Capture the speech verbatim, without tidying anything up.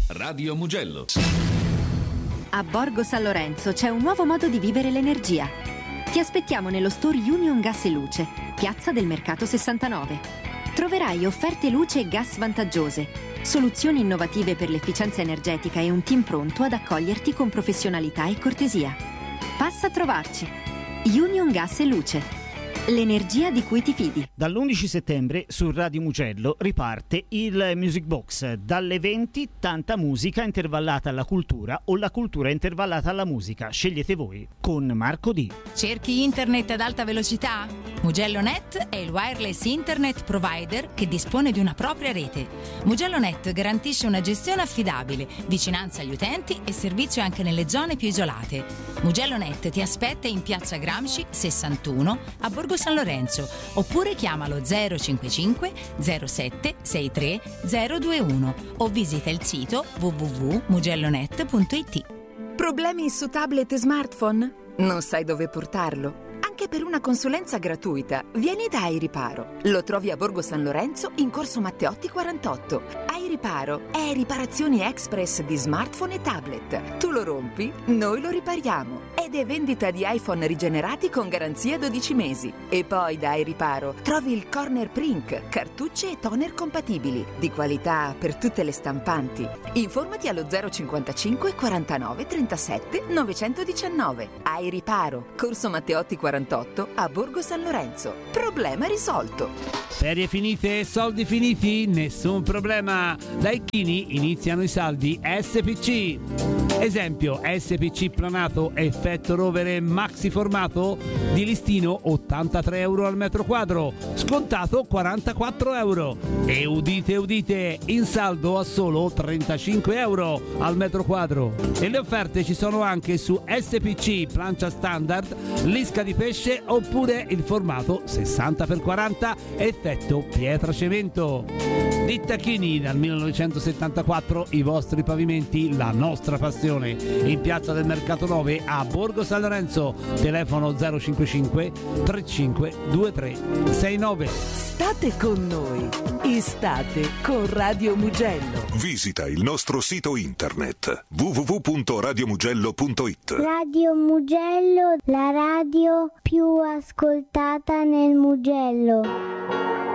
Radio Mugello. A Borgo San Lorenzo c'è un nuovo modo di vivere l'energia. Ti aspettiamo nello store Union Gas e Luce, piazza del Mercato sessantanove. Troverai offerte luce e gas vantaggiose, soluzioni innovative per l'efficienza energetica e un team pronto ad accoglierti con professionalità e cortesia. Passa a trovarci. Union Gas e Luce. L'energia di cui ti fidi. Dall'undici settembre su Radio Mugello riparte il Music Box. Dalle venti tanta musica intervallata alla cultura o la cultura intervallata alla musica. Scegliete voi. Con Marco D. Cerchi internet ad alta velocità? MugelloNet è il wireless internet provider che dispone di una propria rete. MugelloNet garantisce una gestione affidabile, vicinanza agli utenti e servizio anche nelle zone più isolate. MugelloNet ti aspetta in Piazza Gramsci sessantuno a Borgo San Lorenzo, oppure chiamalo zero cinquantacinque zero sette sessantatré zero ventuno o visita il sito w w w punto mugellonet punto i t. Problemi su tablet e smartphone? Non sai dove portarlo? Anche per una consulenza gratuita, vieni da iRiparo. Lo trovi a Borgo San Lorenzo in corso Matteotti quarantotto. iRiparo è riparazioni express di smartphone e tablet. Tu lo rompi, noi lo ripariamo. Ed è vendita di iPhone rigenerati con garanzia dodici mesi. E poi da iRiparo trovi il Corner Print, cartucce e toner compatibili, di qualità per tutte le stampanti. Informati allo zero cinquantacinque quarantanove trentasette novecentodiciannove. iRiparo, corso Matteotti quarantotto a Borgo San Lorenzo. Problema risolto. Ferie finite e soldi finiti? Nessun problema. Dai Chini iniziano i saldi S P C. Esempio, S P C planato effetto rovere maxi formato di listino ottantatré euro al metro quadro, scontato quarantaquattro euro. E udite udite, in saldo a solo trentacinque euro al metro quadro. E le offerte ci sono anche su S P C plancia standard, lisca di pesce oppure il formato sessanta per quaranta effetto pietra cemento. Ditta Chini, dal millenovecentosettantaquattro i vostri pavimenti, la nostra passione. In piazza del Mercato nove a Borgo San Lorenzo. Telefono zero cinquantacinque trentacinque ventitré sessantanove. State con noi. Estate con Radio Mugello. Visita il nostro sito internet w w w punto radio mugello punto i t. Radio Mugello, la radio più ascoltata nel Mugello.